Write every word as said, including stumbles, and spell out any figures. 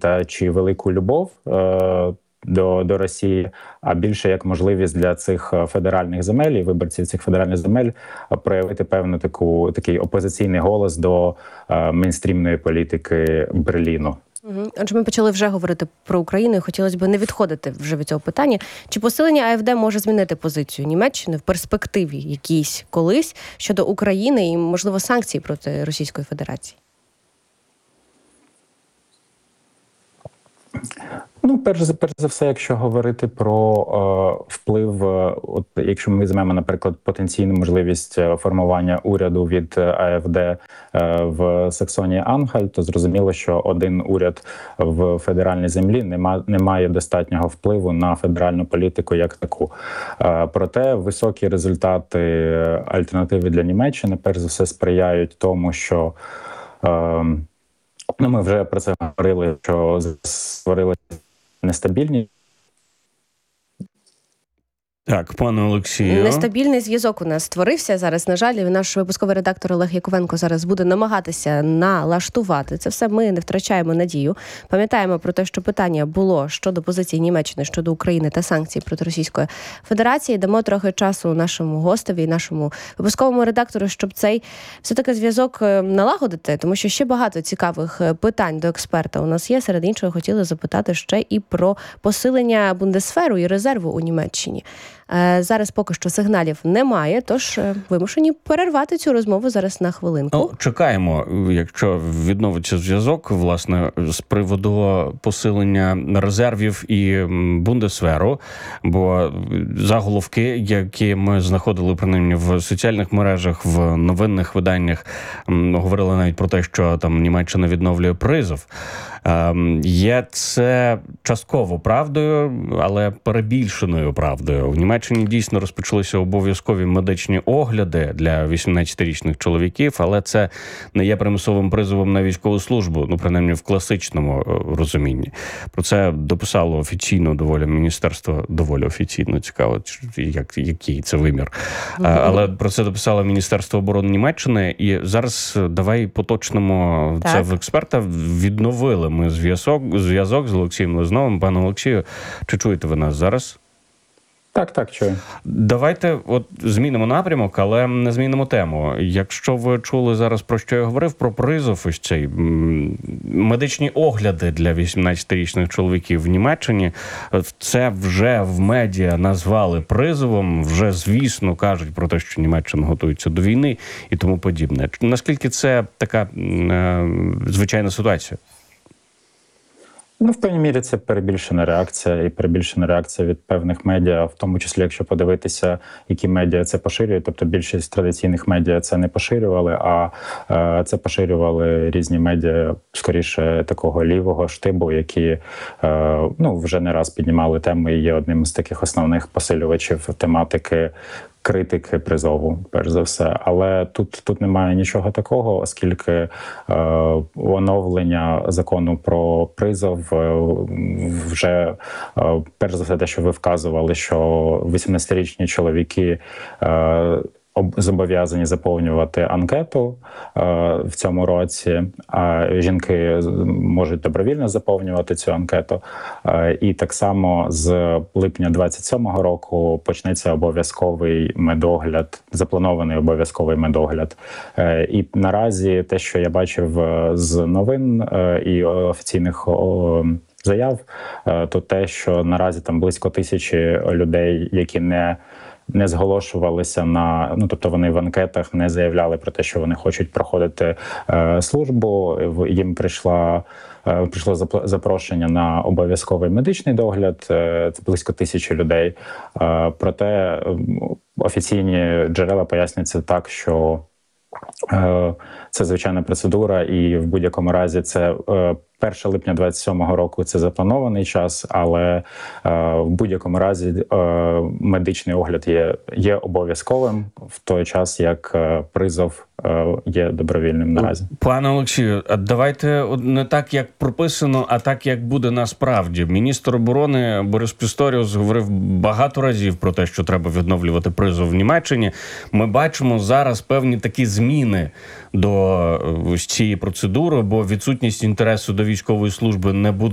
та чи велику любов е, до, до Росії, а більше як можливість для цих федеральних земель і виборців цих федеральних земель проявити певну таку такий опозиційний голос до е, мейнстрімної політики Берліну. Отже, ми почали вже говорити про Україну, і хотілося б не відходити вже від цього питання. Чи посилення АФД може змінити позицію Німеччини в перспективі якійсь колись щодо України і, можливо, санкцій проти Російської Федерації? Ну, перш за перш за все, якщо говорити про е, вплив, е, от якщо ми візьмемо, наприклад, потенційну можливість формування уряду від АФД е, в Саксонії Анхальт, то зрозуміло, що один уряд в федеральній землі не, ма, не має достатнього впливу на федеральну політику як таку. Е, проте високі результати альтернативи для Німеччини перш за все сприяють тому, що е, ну, ми вже про це говорили, що створилися нестабільні. Так, пане Олексію. Нестабільний зв'язок у нас створився зараз, на жаль, наш випусковий редактор Олег Яковенко зараз буде намагатися налаштувати це все. Ми не втрачаємо надію. Пам'ятаємо про те, що питання було щодо позиції Німеччини, щодо України та санкцій проти Російської Федерації. Дамо трохи часу нашому гостеві, нашому випусковому редактору, щоб цей все-таки зв'язок налагодити, тому що ще багато цікавих питань до експерта у нас є. Серед іншого, хотіли запитати ще і про посилення бундесферу і резерву у Німеччині. Зараз поки що сигналів немає, тож вимушені перервати цю розмову зараз на хвилинку. Ну, чекаємо, якщо відновиться зв'язок, власне, з приводу посилення резервів і бундесверу, бо заголовки, які ми знаходили принаймні в соціальних мережах, в новинних виданнях, говорили навіть про те, що там Німеччина відновлює призов. Є це частково правдою, але перебільшеною правдою. В Німеччині дійсно розпочалися обов'язкові медичні огляди для вісімнадцятирічних чоловіків, але це не є примусовим призовом на військову службу, ну, принаймні в класичному розумінні. Про це дописало офіційно доволі міністерство, доволі офіційно, цікаво, як, який це вимір. Mm-hmm. Але про це дописало Міністерство оборони Німеччини, і зараз давай поточнимо так. Це в експерта. Відновили ми зв'язок, зв'язок з Олексієм Лозновим. Пане Олексію, чи чуєте ви нас зараз? Так, так, чую. Давайте от змінимо напрямок, але не змінимо тему. Якщо ви чули зараз, про що я говорив, про призов, ось цей медичні огляди для вісімнадцятирічних чоловіків в Німеччині, це вже в медіа назвали призовом, вже, звісно, кажуть про те, що Німеччина готується до війни і тому подібне. Наскільки це така е, звичайна ситуація? Ну, в певній мірі це перебільшена реакція і перебільшена реакція від певних медіа, в тому числі, якщо подивитися, які медіа це поширюють. Тобто більшість традиційних медіа це не поширювали, а е, це поширювали різні медіа, скоріше, такого лівого штибу, які е, ну, вже не раз піднімали тему і є одним з таких основних посилювачів тематики критики призову, перш за все. Але тут, тут немає нічого такого, оскільки е, оновлення закону про призов е, вже, е, перш за все, те, що ви вказували, що вісімнадцятирічні чоловіки е, зобов'язані заповнювати анкету е, в цьому році, а жінки можуть добровільно заповнювати цю анкету. Е, і так само з липня двадцять сьомого року почнеться обов'язковий медогляд, запланований обов'язковий медогляд. Е, і наразі те, що я бачив з новин е, і офіційних о, заяв, е, то те, що наразі там близько тисячі людей, які не не зголошувалися на, ну, тобто вони в анкетах не заявляли про те, що вони хочуть проходити е, службу. Їм прийшла, е, прийшло запрошення на обов'язковий медичний догляд, е, це близько тисячі людей. Е, проте е, офіційні джерела пояснюють це так, що е, це звичайна процедура, і в будь-якому разі це е, перше липня двадцять сьомого року це запланований час, але е, в будь-якому разі е, медичний огляд є, є обов'язковим в той час, як е, призов е, є добровільним наразі. Пане Олексію, давайте не так, як прописано, а так, як буде насправді. Міністр оборони Борис Пісторіус говорив багато разів про те, що треба відновлювати призов в Німеччині. Ми бачимо зараз певні такі зміни до ось цієї процедури, бо відсутність інтересу до військової служби не буде